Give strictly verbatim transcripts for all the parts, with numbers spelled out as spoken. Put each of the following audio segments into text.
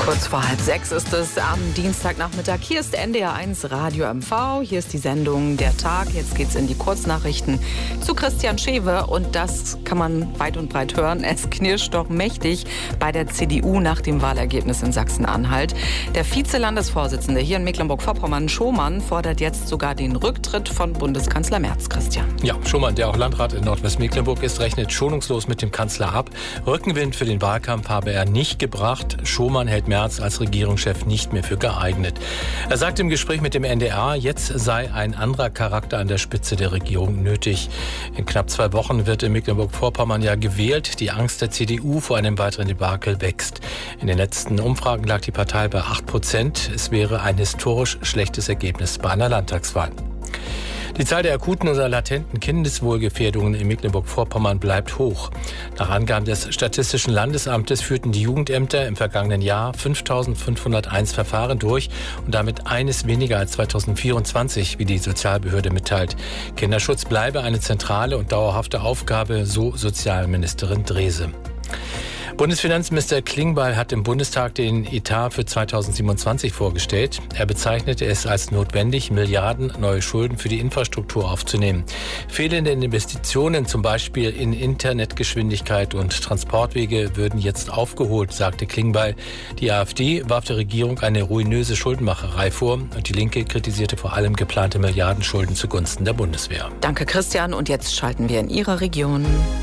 Kurz vor halb sechs ist es am Dienstagnachmittag. Hier ist N D R eins Radio M V. Hier ist die Sendung Der Tag. Jetzt geht's in die Kurznachrichten zu Christian Schewe. Und das kann man weit und breit hören. Es knirscht doch mächtig bei der C D U nach dem Wahlergebnis in Sachsen-Anhalt. Der Vize-Landesvorsitzende hier in Mecklenburg-Vorpommern, Schomann, fordert jetzt sogar den Rücktritt von Bundeskanzler Merz. Christian. Ja, Schomann, der auch Landrat in Nordwestmecklenburg ist, rechnet schonungslos mit dem Kanzler ab. Rückenwind für den Wahlkampf habe er nicht gebracht. Schomann hält Merz als Regierungschef nicht mehr für geeignet. Er sagt im Gespräch mit dem N D R, jetzt sei ein anderer Charakter an der Spitze der Regierung nötig. In knapp zwei Wochen wird in Mecklenburg-Vorpommern ja gewählt. Die Angst der C D U vor einem weiteren Debakel wächst. In den letzten Umfragen lag die Partei bei acht Prozent. Es wäre ein historisch schlechtes Ergebnis bei einer Landtagswahl. Die Zahl der akuten oder latenten Kindeswohlgefährdungen in Mecklenburg-Vorpommern bleibt hoch. Nach Angaben des Statistischen Landesamtes führten die Jugendämter im vergangenen Jahr fünftausendfünfhunderteins Verfahren durch und damit eines weniger als zweitausendvierundzwanzig, wie die Sozialbehörde mitteilt. Kinderschutz bleibe eine zentrale und dauerhafte Aufgabe, so Sozialministerin Drese. Bundesfinanzminister Klingbeil hat im Bundestag den Etat für zweitausendsiebenundzwanzig vorgestellt. Er bezeichnete es als notwendig, Milliarden neue Schulden für die Infrastruktur aufzunehmen. Fehlende Investitionen, zum Beispiel in Internetgeschwindigkeit und Transportwege, würden jetzt aufgeholt, sagte Klingbeil. Die AfD warf der Regierung eine ruinöse Schuldenmacherei vor und die Linke kritisierte vor allem geplante Milliardenschulden zugunsten der Bundeswehr. Danke, Christian. Und jetzt schalten wir in Ihre Region.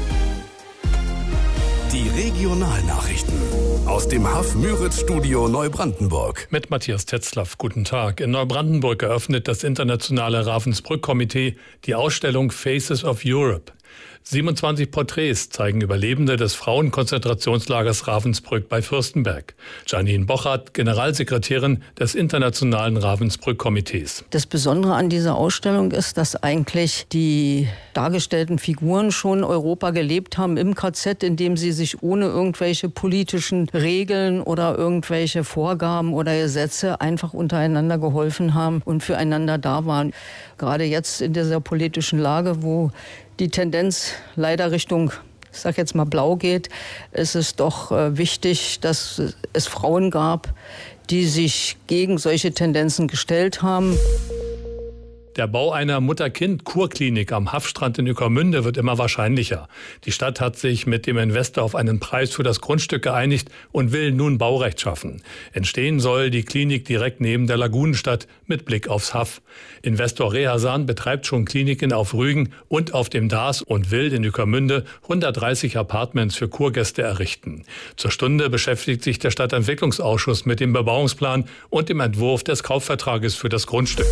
Die Regionalnachrichten aus dem Haff-Müritz-Studio Neubrandenburg. Mit Matthias Tetzlaff, guten Tag. In Neubrandenburg eröffnet das internationale Ravensbrück-Komitee die Ausstellung Faces of Europe. siebenundzwanzig Porträts zeigen Überlebende des Frauenkonzentrationslagers Ravensbrück bei Fürstenberg. Janine Bochert, Generalsekretärin des Internationalen Ravensbrück-Komitees. Das Besondere an dieser Ausstellung ist, dass eigentlich die dargestellten Figuren schon Europa gelebt haben im K Z, indem sie sich ohne irgendwelche politischen Regeln oder irgendwelche Vorgaben oder Gesetze einfach untereinander geholfen haben und füreinander da waren. Gerade jetzt in dieser politischen Lage, wo die Tendenz leider Richtung, ich sag jetzt mal, blau geht, ist es doch äh, wichtig, dass es Frauen gab, die sich gegen solche Tendenzen gestellt haben. Der Bau einer Mutter-Kind-Kurklinik am Haffstrand in Ueckermünde wird immer wahrscheinlicher. Die Stadt hat sich mit dem Investor auf einen Preis für das Grundstück geeinigt und will nun Baurecht schaffen. Entstehen soll die Klinik direkt neben der Lagunenstadt mit Blick aufs Haff. Investor Rehasan betreibt schon Kliniken auf Rügen und auf dem Daas und will in Ueckermünde hundertdreißig Apartments für Kurgäste errichten. Zur Stunde beschäftigt sich der Stadtentwicklungsausschuss mit dem Bebauungsplan und dem Entwurf des Kaufvertrages für das Grundstück.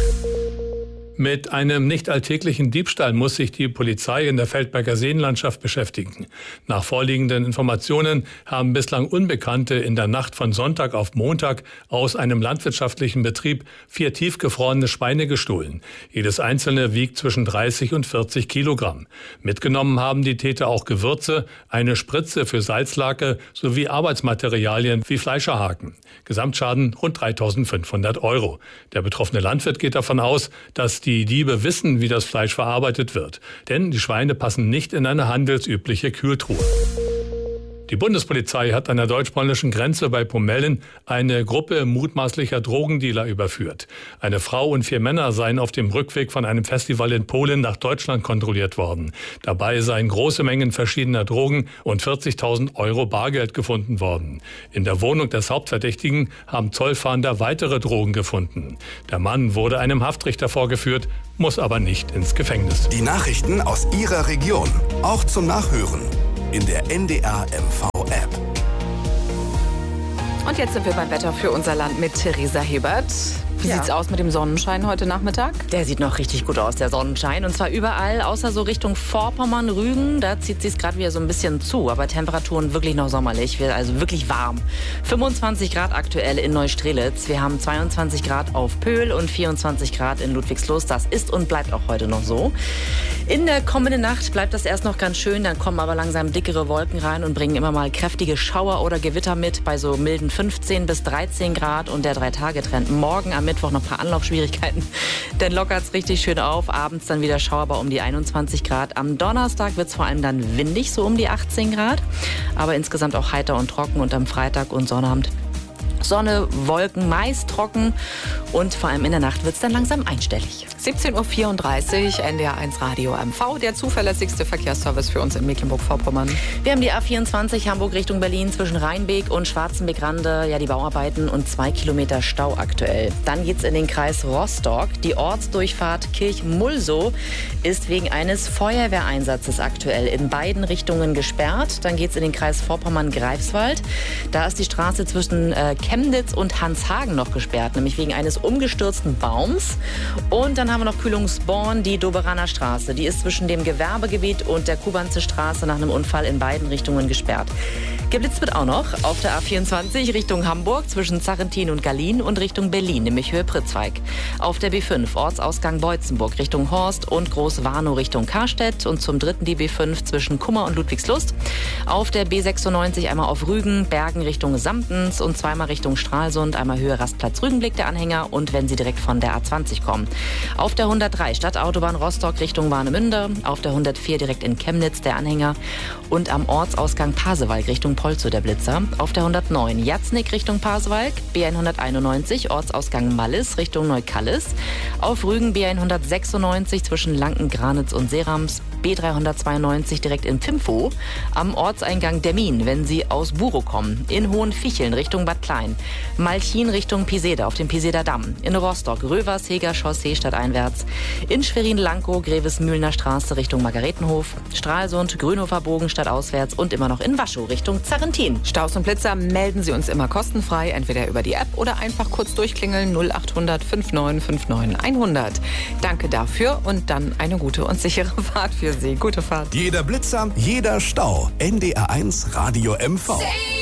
Mit einem nicht alltäglichen Diebstahl muss sich die Polizei in der Feldberger Seenlandschaft beschäftigen. Nach vorliegenden Informationen haben bislang Unbekannte in der Nacht von Sonntag auf Montag aus einem landwirtschaftlichen Betrieb vier tiefgefrorene Schweine gestohlen. Jedes einzelne wiegt zwischen dreißig und vierzig Kilogramm. Mitgenommen haben die Täter auch Gewürze, eine Spritze für Salzlake sowie Arbeitsmaterialien wie Fleischerhaken. Gesamtschaden rund dreitausendfünfhundert Euro. Der betroffene Landwirt geht davon aus, dass die Diebe wissen, wie das Fleisch verarbeitet wird. Denn die Schweine passen nicht in eine handelsübliche Kühltruhe. Die Bundespolizei hat an der deutsch-polnischen Grenze bei Pomellen eine Gruppe mutmaßlicher Drogendealer überführt. Eine Frau und vier Männer seien auf dem Rückweg von einem Festival in Polen nach Deutschland kontrolliert worden. Dabei seien große Mengen verschiedener Drogen und vierzigtausend Euro Bargeld gefunden worden. In der Wohnung des Hauptverdächtigen haben Zollfahnder weitere Drogen gefunden. Der Mann wurde einem Haftrichter vorgeführt, muss aber nicht ins Gefängnis. Die Nachrichten aus Ihrer Region, auch zum Nachhören in der N D R M V-App. Und jetzt sind wir beim Wetter für unser Land mit Theresa Hebert. Wie ja. sieht's aus mit dem Sonnenschein heute Nachmittag? Der sieht noch richtig gut aus, der Sonnenschein. Und zwar überall, außer so Richtung Vorpommern, Rügen. Da zieht sich's gerade wieder so ein bisschen zu. Aber Temperaturen wirklich noch sommerlich. Wird also wirklich warm. fünfundzwanzig Grad aktuell in Neustrelitz. Wir haben zweiundzwanzig Grad auf Pöhl und vierundzwanzig Grad in Ludwigslust. Das ist und bleibt auch heute noch so. In der kommenden Nacht bleibt das erst noch ganz schön. Dann kommen aber langsam dickere Wolken rein und bringen immer mal kräftige Schauer oder Gewitter mit. Bei so milden fünfzehn bis dreizehn Grad. Und der Drei-Tage-Trend morgen am Mittwoch noch ein paar Anlaufschwierigkeiten. Dann lockert es richtig schön auf. Abends dann wieder schauerbar um die einundzwanzig Grad. Am Donnerstag wird es vor allem dann windig, so um die achtzehn Grad. Aber insgesamt auch heiter und trocken. Und am Freitag und Sonnabend Sonne, Wolken, meist trocken und vor allem in der Nacht wird es dann langsam einstellig. siebzehn Uhr vierunddreißig, N D R eins Radio M V, der zuverlässigste Verkehrsservice für uns in Mecklenburg-Vorpommern. Wir haben die A vierundzwanzig Hamburg Richtung Berlin zwischen Rheinbeek und Schwarzenbeck-Rande, ja die Bauarbeiten und zwei Kilometer Stau aktuell. Dann geht's in den Kreis Rostock. Die Ortsdurchfahrt Kirch-Mulsow ist wegen eines Feuerwehreinsatzes aktuell in beiden Richtungen gesperrt. Dann geht's in den Kreis Vorpommern-Greifswald. Da ist die Straße zwischen äh, Chemnitz und Hanshagen noch gesperrt, nämlich wegen eines umgestürzten Baums. Und dann haben wir noch Kühlungsborn, die Doberaner Straße. Die ist zwischen dem Gewerbegebiet und der Kubanze Straße nach einem Unfall in beiden Richtungen gesperrt. Geblitzt wird auch noch auf der A vierundzwanzig Richtung Hamburg zwischen Zarrentin und Gallien und Richtung Berlin, nämlich Höhe Pritzweig. Auf der B fünf Ortsausgang Beutzenburg Richtung Horst und Groß-Warnow Richtung Karstedt und zum dritten die B fünf zwischen Kummer und Ludwigslust. Auf der B sechsundneunzig einmal auf Rügen, Bergen Richtung Samtens und zweimal Richtung Stralsund, einmal Höhe Rastplatz Rügenblick der Anhänger und wenn Sie direkt von der A zwanzig kommen. Auf der hundertdrei Stadtautobahn Rostock Richtung Warnemünde, auf der hundertvier direkt in Chemnitz der Anhänger und am Ortsausgang Pasewalk Richtung Polzow der Blitzer. Auf der hundertneun Jatznick Richtung Pasewalk, B hunderteinundneunzig Ortsausgang Mallis Richtung Neukallis, auf Rügen B hundertsechsundneunzig zwischen Lanken-Granitz und Serams, B dreihundertzweiundneunzig direkt in Pfimpfow, am Ortseingang Demmin, wenn Sie aus Burow kommen, in Hohenficheln Richtung Bad Klein, Malchin Richtung Piseda auf dem Piseder Damm, in Rostock Röversheger Chaussee stadteinwärts, in Schwerin-Lankow Grevesmühlener Straße Richtung Margaretenhof, Stralsund Grünhofer Bogen stadtauswärts und immer noch in Waschow Richtung Zarrentin. Staus und Blitzer melden Sie uns immer kostenfrei, entweder über die App oder einfach kurz durchklingeln null acht hundert fünfundneunzig fünfundneunzig hundert. Danke dafür und dann eine gute und sichere Fahrt für Sie. Gute Fahrt. Jeder Blitzer, jeder Stau. N D R eins Radio M V.